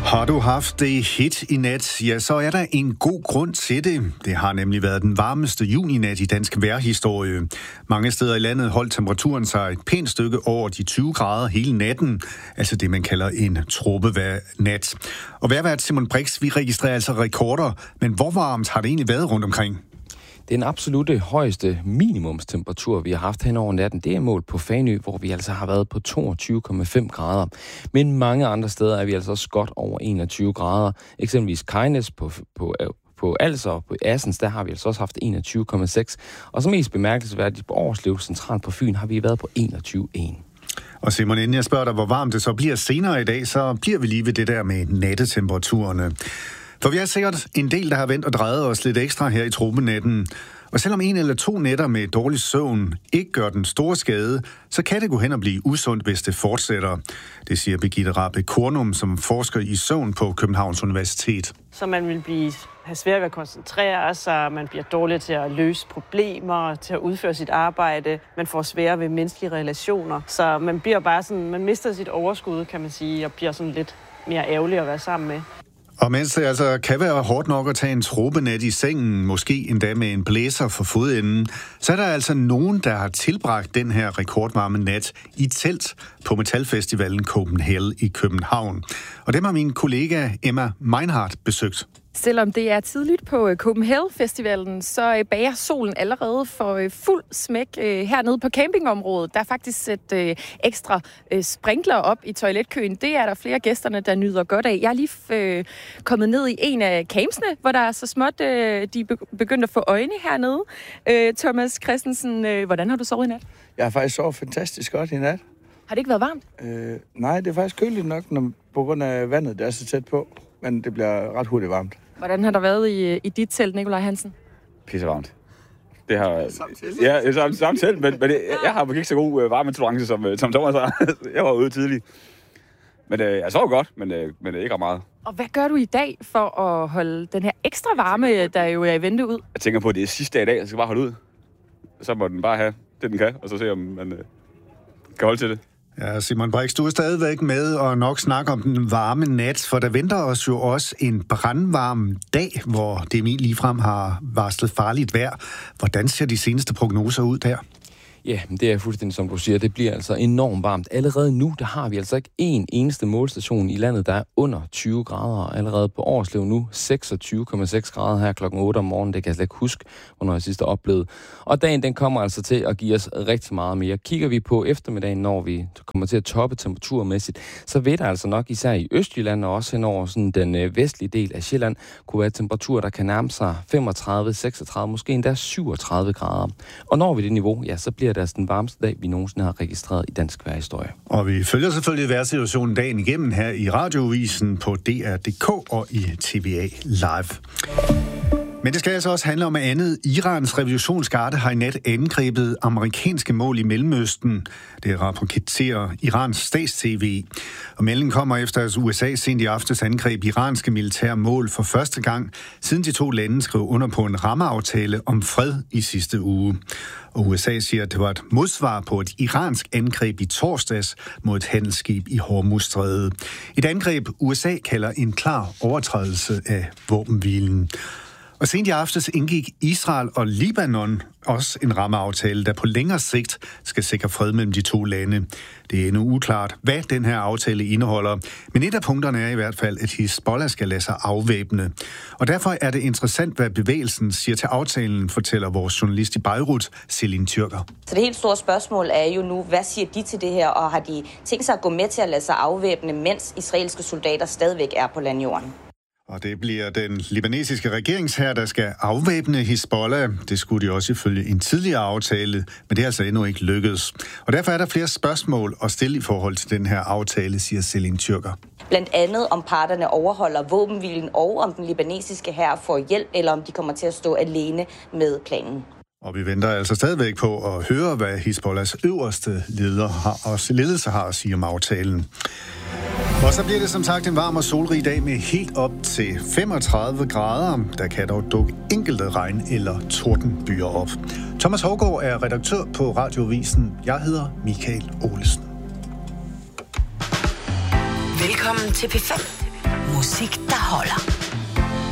Har du haft det hit i nat, ja, så er der en god grund til det. Det har nemlig været den varmeste juninat i dansk vejrhistorie. Mange steder i landet holdt temperaturen sig et pænt stykke over de 20 grader hele natten, altså det, man kalder en tropevejrnat. Og vejrvært Simon Brix, vi registrerer altså rekorder, men hvor varmt har det egentlig været rundt omkring? Den absolutte højeste minimumstemperatur, vi har haft hen over natten, det er målt på Fanø, hvor vi altså har været på 22,5 grader. Men mange andre steder er vi altså også godt over 21 grader. Eksempelvis Kejnes på Als og på Assens, der har vi altså også haft 21,6. Og så mest bemærkelsesværdigt på Årslev, centralt på Fyn, har vi været på 21,1. Og Simon, inden jeg spørger dig, hvor varmt det så bliver senere i dag, så bliver vi lige ved det der med nattetemperaturerne. For vi er sikkert en del, der har vendt og drejet os lidt ekstra her i tropenatten. Og selvom en eller to nætter med dårlig søvn ikke gør den store skade, så kan det gå hen og blive usundt, hvis det fortsætter. Det siger Birgitte Rabe Kornum, som forsker i søvn på Københavns Universitet. Så man vil have svært ved at koncentrere sig, man bliver dårlig til at løse problemer, til at udføre sit arbejde, man får sværere ved menneskelige relationer. Så man bliver bare sådan, man mister sit overskud, kan man sige, og bliver sådan lidt mere ærgerlig at være sammen med. Og mens det altså kan være hårdt nok at tage en tropenat i sengen, måske endda med en blæser for fodenden, så er der altså nogen, der har tilbragt den her rekordvarme nat i telt på metalfestivalen Copenhagen i København. Og dem har min kollega Emma Meinhardt besøgt. Selvom det er tidligt på Copenhagen-festivalen, så bager solen allerede for fuld smæk hernede på campingområdet. Der er faktisk et ekstra sprinkler op i toiletkøen. Det er der flere gæsterne, der nyder godt af. Jeg er lige kommet ned i en af campsene, hvor der er så småt, de begyndt at få øjne hernede. Thomas Christensen, hvordan har du sovet i nat? Jeg har faktisk sovet fantastisk godt i nat. Har det ikke været varmt? Nej, det er faktisk køligt nok, på grund af vandet, der er så tæt på. Men det bliver ret hurtigt varmt. Hvordan har der været i dit telt, Nikolaj Hansen? Pissevarmt. Det har... Samt telt, men jeg har ikke så god varmetolerance som Thomas har. Jeg var ude tidligt. Men jeg sov godt, men ikke ret meget. Og hvad gør du i dag for at holde den her ekstra varme, der jo er i vente ud? Jeg tænker på, at det er sidste dag i dag, jeg skal bare holde ud. Så må den bare have det, den kan, og så se, om man kan holde til det. Ja, Simon Brix, du er stadigvæk med og nok snakke om den varme nat, for der venter os jo også en brandvarm dag, hvor DMI ligefrem har varslet farligt vejr. Hvordan ser de seneste prognoser ud der? Ja, det er fuldstændig som du siger. Det bliver altså enormt varmt. Allerede nu, der har vi altså ikke en eneste målstation i landet, der er under 20 grader. Allerede på Årslev nu 26,6 grader her klokken 8 om morgenen. Det kan jeg slet ikke huske, hvornår jeg sidst har oplevet. Og dagen, den kommer altså til at give os rigtig meget mere. Kigger vi på eftermiddagen, når vi kommer til at toppe temperaturmæssigt, så vil der altså nok især i Østjylland og også hen over sådan den vestlige del af Sjælland kunne være temperaturer, der kan nærme sig 35, 36, måske endda 37 grader. Og når vi det niveau, ja, så bliver det altså den varmeste dag, vi nogensinde har registreret i dansk vejrhistorie. Og vi følger selvfølgelig vejrsituationen dagen igennem her i Radioavisen på DR.dk og i TVA Live. Men det skal altså også handle om andet. Irans revolutionsgarde har i nat angrebet amerikanske mål i Mellemøsten. Det rapporterer Irans stats-TV. Og meldingen kommer efter, at USA sent i aftes angreb iranske militære mål for første gang, siden de to lande skrev under på en rammeaftale om fred i sidste uge. Og USA siger, at det var et modsvar på et iransk angreb i torsdags mod et handelsskib i Hormuzstrædet. Et angreb, USA kalder en klar overtrædelse af våbenhvilen. Og sent i aftes indgik Israel og Libanon også en rammeaftale, der på længere sigt skal sikre fred mellem de to lande. Det er endnu uklart, hvad den her aftale indeholder, men et af punkterne er i hvert fald, at Hizbollah skal lade sig afvæbne. Og derfor er det interessant, hvad bevægelsen siger til aftalen, fortæller vores journalist i Beirut, Celine Tyrker. Så det helt store spørgsmål er jo nu, hvad siger de til det her, og har de tænkt sig at gå med til at lade sig afvæbne, mens israelske soldater stadigvæk er på landjorden? Og det bliver den libanesiske regeringshær, der skal afvæbne Hizbollah. Det skulle de også ifølge en tidligere aftale, men det er altså endnu ikke lykkedes. Og derfor er der flere spørgsmål at stille i forhold til den her aftale, siger Celine Tyrker. Blandt andet om parterne overholder våbenhvilen, og om den libanesiske hær får hjælp, eller om de kommer til at stå alene med planen. Og vi venter altså stadigvæk på at høre, hvad Hizbollahs øverste ledelse har at sige om aftalen. Og så bliver det som sagt en varm og solrig dag med helt op til 35 grader. Der kan dog dukke enkelte regn- eller tordenbyer op. Thomas Hougaard er redaktør på Radioavisen. Jeg hedder Michael Olesen. Velkommen til P5. Musik, der holder.